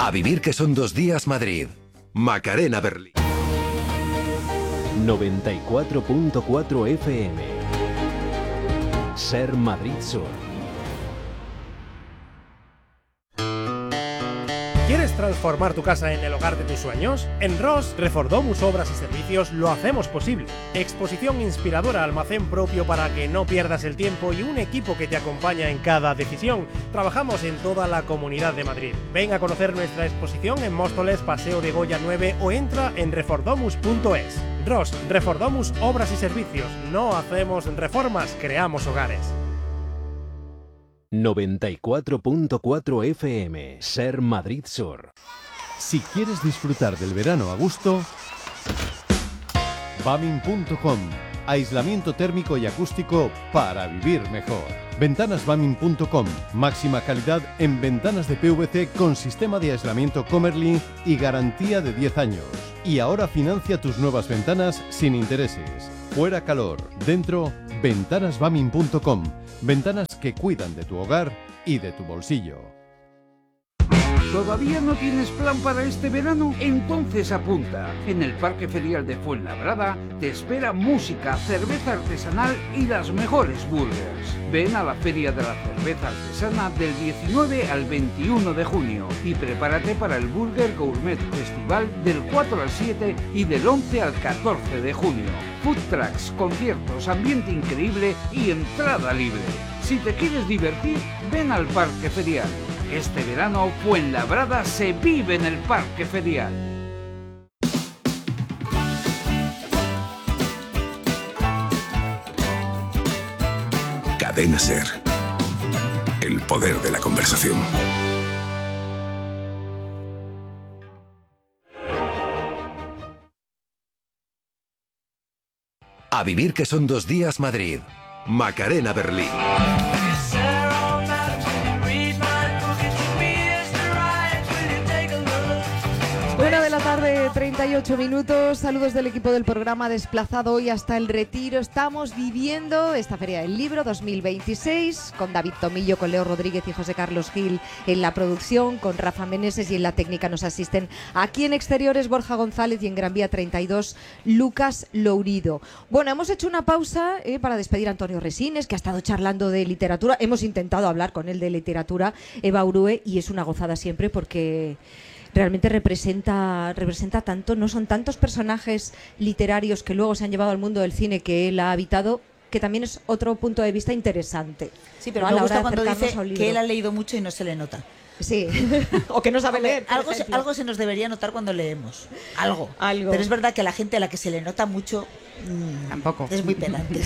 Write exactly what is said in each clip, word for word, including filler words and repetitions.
A vivir que son dos días Madrid. Macarena Berlín. noventa y cuatro punto cuatro F M. Ser Madrid Sur. ¿Quieres transformar tu casa en el hogar de tus sueños? En Ross, Refordomus Obras y Servicios lo hacemos posible. Exposición inspiradora, almacén propio para que no pierdas el tiempo y un equipo que te acompaña en cada decisión. Trabajamos en toda la Comunidad de Madrid. Ven a conocer nuestra exposición en Móstoles, Paseo de Goya nueve o entra en refordomus punto es. Ross, Refordomus Obras y Servicios. No hacemos reformas, creamos hogares. noventa y cuatro punto cuatro F M. Ser Madrid Sur. Si quieres disfrutar del verano a gusto, Bamin punto com. Aislamiento térmico y acústico para vivir mejor. Ventanas Bamin punto com. Máxima calidad en ventanas de P V C con sistema de aislamiento Comerlin y garantía de diez años. Y ahora financia tus nuevas ventanas sin intereses. Fuera calor. Dentro, Ventanas Bamin punto com. Ventanas que cuidan de tu hogar y de tu bolsillo. ¿Todavía no tienes plan para este verano? Entonces apunta. En el Parque Ferial de Fuenlabrada te espera música, cerveza artesanal y las mejores burgers. Ven a la Feria de la Cerveza Artesana del diecinueve al veintiuno de junio y prepárate para el Burger Gourmet Festival del cuatro al siete y del once al catorce de junio. Food trucks, conciertos, ambiente increíble y entrada libre. Si te quieres divertir, ven al Parque Ferial. Este verano, Fuenlabrada se vive en el Parque Ferial. Cadena Ser. El poder de la conversación. A vivir que son dos días Madrid. Macarena Berlín. Una de la tarde, treinta y ocho minutos. Saludos del equipo del programa desplazado hoy hasta el Retiro. Estamos viviendo esta Feria del Libro dos mil veintiséis con David Tomillo, con Leo Rodríguez y José Carlos Gil en la producción, con Rafa Meneses, y en la técnica nos asisten aquí en Exteriores Borja González y en Gran Vía treinta y dos Lucas Lourido. Bueno, hemos hecho una pausa eh, para despedir a Antonio Resines, que ha estado charlando de literatura. Hemos intentado hablar con él de literatura, Eva Urue, y es una gozada siempre porque realmente representa, representa tanto, no son tantos personajes literarios que luego se han llevado al mundo del cine que él ha habitado, que también es otro punto de vista interesante. Sí, pero ¿no? me A la hora gusta de cuando acercarnos dice a un libro. que él ha leído mucho y no se le nota. Sí, o que no sabe Hombre, leer. Algo se, algo se nos debería notar cuando leemos. Algo. Algo. Pero es verdad que a la gente a la que se le nota mucho mmm, tampoco es muy pedante.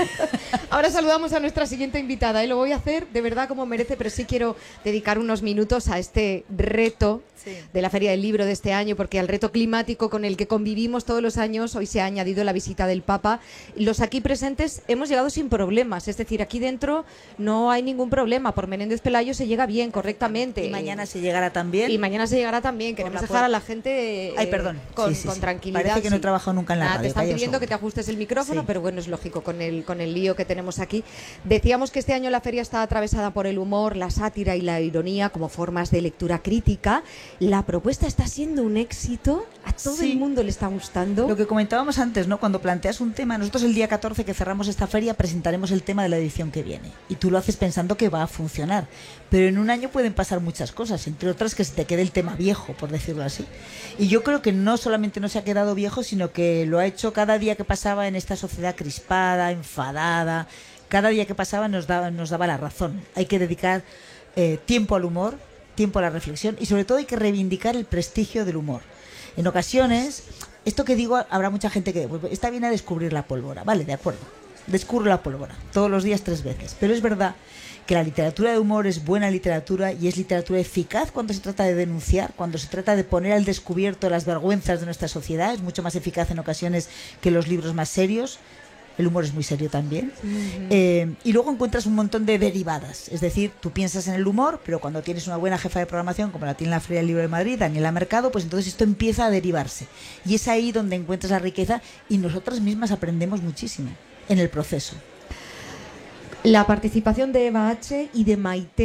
Ahora saludamos a nuestra siguiente invitada y lo voy a hacer de verdad como merece, pero sí quiero dedicar unos minutos a este reto sí. de la Feria del Libro de este año, porque al reto climático con el que convivimos todos los años, hoy se ha añadido la visita del Papa. Los aquí presentes hemos llegado sin problemas, es decir, aquí dentro no hay ningún problema. Por Menéndez Pelayo se llega bien, correctamente. Y mañana se llegará también. Y mañana se llegará también. Queremos dejar a la gente eh, Ay, perdón. con, sí, sí, con sí. tranquilidad. Parece que no he sí. trabajado nunca en la Nada, radio. te están pidiendo seguro. que te ajustes el micrófono, sí. pero bueno, es lógico con el, con el lío que tenemos aquí. Decíamos que este año la feria está atravesada por el humor, la sátira y la ironía como formas de lectura crítica. La propuesta está siendo un éxito, a todo sí. el mundo le está gustando. Lo que comentábamos antes, ¿no? Cuando planteas un tema, nosotros el día catorce que cerramos esta feria presentaremos el tema de la edición que viene. Y tú lo haces pensando que va a funcionar. Pero en un año pueden pasar muchas cosas, entre otras que se te quede el tema viejo, por decirlo así. Y yo creo que no solamente no se ha quedado viejo, sino que lo ha hecho cada día que pasaba en esta sociedad crispada, enfadada. Cada día que pasaba nos daba, nos daba la razón. Hay que dedicar eh, tiempo al humor, tiempo a la reflexión y sobre todo hay que reivindicar el prestigio del humor. En ocasiones, esto que digo, habrá mucha gente que pues, está bien a descubrir la pólvora. Vale, de acuerdo. Descubro la pólvora todos los días tres veces. Pero es verdad que la literatura de humor es buena literatura y es literatura eficaz cuando se trata de denunciar, cuando se trata de poner al descubierto las vergüenzas de nuestra sociedad. Es mucho más eficaz en ocasiones que los libros más serios. El humor es muy serio también. Uh-huh. Eh, y luego encuentras un montón de derivadas. Es decir, tú piensas en el humor, pero cuando tienes una buena jefa de programación, como la tiene la Feria del Libro de Madrid, Daniela Mercado, pues entonces esto empieza a derivarse. Y es ahí donde encuentras la riqueza y nosotras mismas aprendemos muchísimo en el proceso. La participación de Eva H. y de Maitena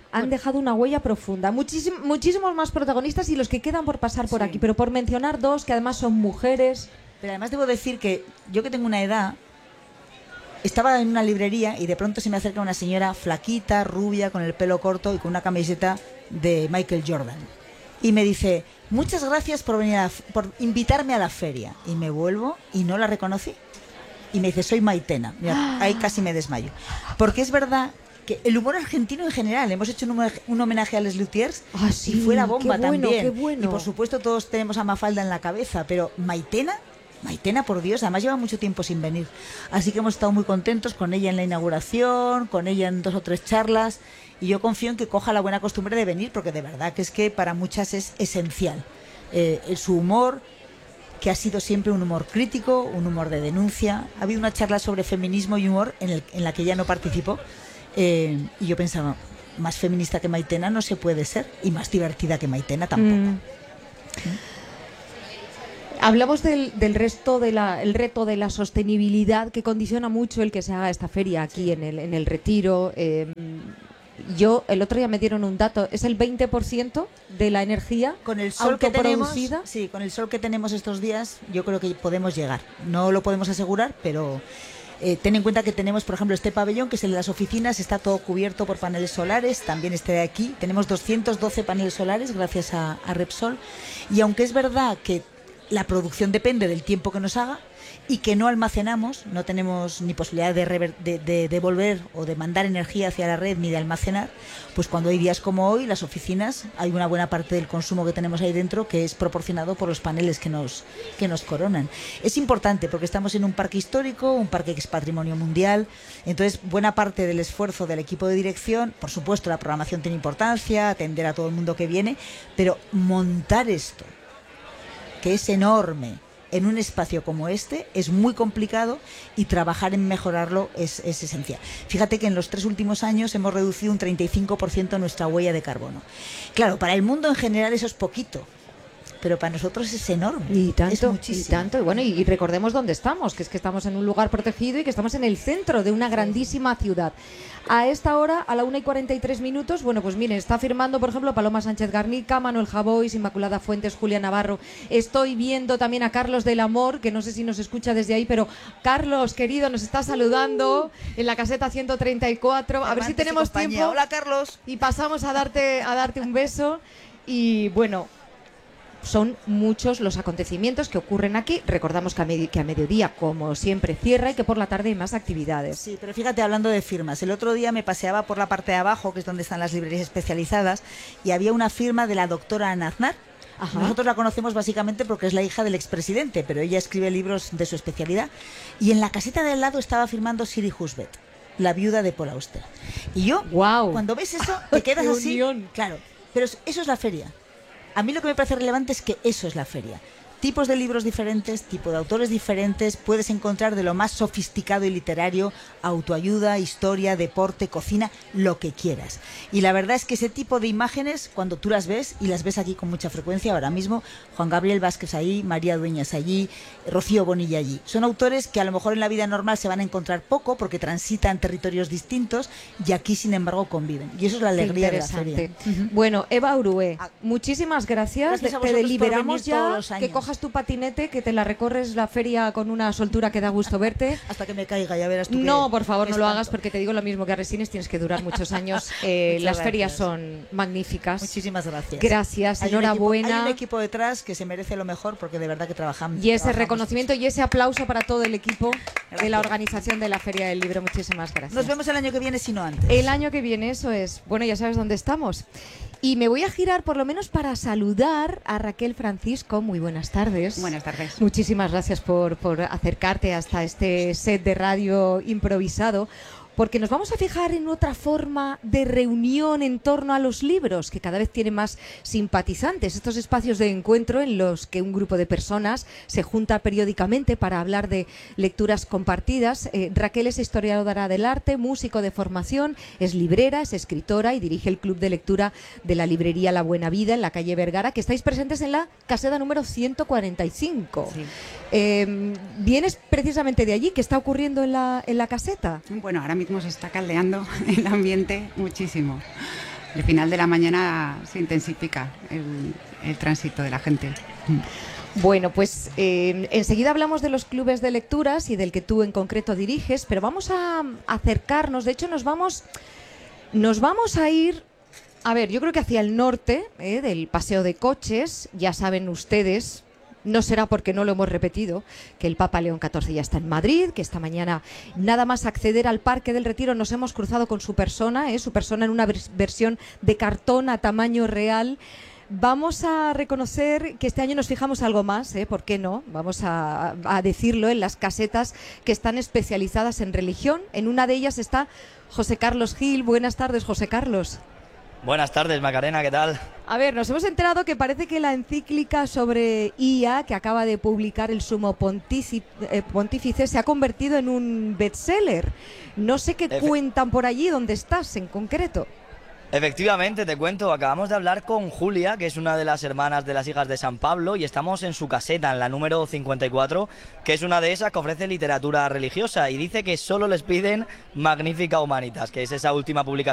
han dejado una huella profunda. Muchísim, muchísimos más protagonistas y los que quedan por pasar por sí. aquí, pero por mencionar dos que además son mujeres. Pero además debo decir que yo que tengo una edad, estaba en una librería y de pronto se me acerca una señora flaquita, rubia, con el pelo corto y con una camiseta de Michael Jordan. Y me dice, muchas gracias por venir a, por invitarme a la feria. Y me vuelvo y no la reconocí. Y me dice, soy Maitena. Mira, ahí casi me desmayo. Porque es verdad que el humor argentino en general, hemos hecho un, un homenaje a Les Luthiers ah, sí, y fue la bomba qué bueno, también. Qué bueno. Y por supuesto todos tenemos a Mafalda en la cabeza, pero Maitena, Maitena por Dios, además lleva mucho tiempo sin venir. Así que hemos estado muy contentos con ella en la inauguración, con ella en dos o tres charlas, y yo confío en que coja la buena costumbre de venir, porque de verdad que es que para muchas es esencial. Eh, su humor, que ha sido siempre un humor crítico, un humor de denuncia. Ha habido una charla sobre feminismo y humor en, el, en la que ella no participó. Eh, y yo pensaba, más feminista que Maitena no se puede ser, y más divertida que Maitena tampoco. Mm. ¿Mm? Hablamos del, del resto de la, el reto de la sostenibilidad que condiciona mucho el que se haga esta feria aquí en el, en el Retiro. Eh, yo el otro día me dieron un dato, es el veinte por ciento de la energía con el sol que tenemos, sí, con el sol que tenemos estos días, yo creo que podemos llegar. No lo podemos asegurar, pero Eh, ten en cuenta que tenemos, por ejemplo, este pabellón, que es el de las oficinas, está todo cubierto por paneles solares, también este de aquí. Tenemos doscientos doce paneles solares gracias a, a Repsol. Y aunque es verdad que la producción depende del tiempo que nos haga y que no almacenamos, no tenemos ni posibilidad de, rever, de, de devolver o de mandar energía hacia la red ni de almacenar, pues cuando hay días como hoy, las oficinas, hay una buena parte del consumo que tenemos ahí dentro que es proporcionado por los paneles que nos, que nos coronan. Es importante porque estamos en un parque histórico, un parque que es patrimonio mundial, entonces buena parte del esfuerzo del equipo de dirección, por supuesto la programación tiene importancia, atender a todo el mundo que viene, pero montar esto, que es enorme, en un espacio como este es muy complicado y trabajar en mejorarlo es, es esencial. Fíjate que en los tres últimos años hemos reducido un treinta y cinco por ciento nuestra huella de carbono. Claro, para el mundo en general eso es poquito, pero para nosotros es enorme. Y tanto, es muchísimo. y tanto. Y bueno, y, y recordemos dónde estamos, que es que estamos en un lugar protegido y que estamos en el centro de una grandísima ciudad. A esta hora, a la una y cuarenta y tres minutos, bueno, pues miren, está firmando, por ejemplo, Paloma Sánchez Garnica, Manuel Javois, Inmaculada Fuentes, Julia Navarro. Estoy viendo también a Carlos del Amor, que no sé si nos escucha desde ahí, pero Carlos, querido, nos está saludando en la caseta ciento treinta y cuatro. A ver si tenemos tiempo. Hola, Carlos. Y pasamos a darte, a darte un beso. Y bueno, son muchos los acontecimientos que ocurren aquí. Recordamos que a, med- que a mediodía, como siempre, cierra y que por la tarde hay más actividades. Sí, pero fíjate, hablando de firmas, el otro día me paseaba por la parte de abajo, que es donde están las librerías especializadas, y había una firma de la doctora Ana Aznar. Ajá. Nosotros la conocemos básicamente porque es la hija del expresidente, pero ella escribe libros de su especialidad. Y en la caseta de al lado estaba firmando Siri Husbeth, la viuda de Paul Auster. Y yo, wow, cuando ves eso, te quedas así. Claro, pero eso es la feria. A mí lo que me parece relevante es que eso es la feria. Tipos de libros diferentes, tipo de autores diferentes, puedes encontrar de lo más sofisticado y literario, autoayuda, historia, deporte, cocina, lo que quieras. Y la verdad es que ese tipo de imágenes, cuando tú las ves, y las ves aquí con mucha frecuencia ahora mismo, Juan Gabriel Vázquez allí, María Dueñas allí, Rocío Bonilla allí, son autores que a lo mejor en la vida normal se van a encontrar poco porque transitan territorios distintos y aquí sin embargo conviven. Y eso es la alegría de la feria. Uh-huh. Bueno, Eva Urué, muchísimas gracias. Gracias a te deliberamos ya, que cojas tu patinete, que te la recorres la feria con una soltura que da gusto verte. Hasta que me caiga, ya verás tú. No, por favor, no lo hagas, porque te digo lo mismo que a Resines, tienes que durar muchos años. Eh, las ferias son magníficas. Muchísimas gracias. Gracias, hay enhorabuena. Un equipo, hay un equipo detrás que se merece lo mejor, porque de verdad que trabajamos. Y ese reconocimiento mucho. Y ese aplauso para todo el equipo gracias. De la organización de la Feria del Libro. Muchísimas gracias. Nos vemos el año que viene, si no antes. El año que viene, eso es. Bueno, ya sabes dónde estamos. Y me voy a girar por lo menos para saludar a Raquel Francisco. Muy buenas tardes. Buenas tardes. Muchísimas gracias por, por acercarte hasta este set de radio improvisado, porque nos vamos a fijar en otra forma de reunión en torno a los libros, que cada vez tiene más simpatizantes. Estos espacios de encuentro en los que un grupo de personas se junta periódicamente para hablar de lecturas compartidas. Eh, Raquel es historiadora del arte, músico de formación, es librera, es escritora y dirige el club de lectura de la librería La Buena Vida en la calle Vergara, que estáis presentes en la caseta número ciento cuarenta y cinco. Sí. Eh, ¿Vienes precisamente de allí? ¿Qué está ocurriendo en la, en la caseta? Bueno, ahora mismo se está caldeando el ambiente muchísimo. al final de la mañana se intensifica el, el tránsito de la gente. Bueno, pues eh, enseguida hablamos de los clubes de lecturas y del que tú en concreto diriges, pero vamos a acercarnos, de hecho nos vamos, nos vamos a ir, a ver, yo creo que hacia el norte, eh, del paseo de coches, ya saben ustedes, no será porque no lo hemos repetido, que el Papa León catorce ya está en Madrid, que esta mañana nada más acceder al Parque del Retiro nos hemos cruzado con su persona, eh, su persona en una vers- versión de cartón a tamaño real. Vamos a reconocer que este año nos fijamos algo más, ¿eh? ¿Por qué no? Vamos a, a decirlo en las casetas que están especializadas en religión. En una de ellas está José Carlos Gil. Buenas tardes, José Carlos. Buenas tardes, Macarena, ¿qué tal? A ver, nos hemos enterado que parece que la encíclica sobre I A que acaba de publicar el sumo pontífice, eh, pontífice se ha convertido en un bestseller. No sé qué Efe- cuentan por allí, ¿dónde estás en concreto? Efectivamente, te cuento, acabamos de hablar con Julia, que es una de las hermanas de las hijas de San Pablo, y estamos en su caseta, en la número cincuenta y cuatro, que es una de esas que ofrece literatura religiosa, y dice que solo les piden Magnificat Humanitas, que es esa última publicación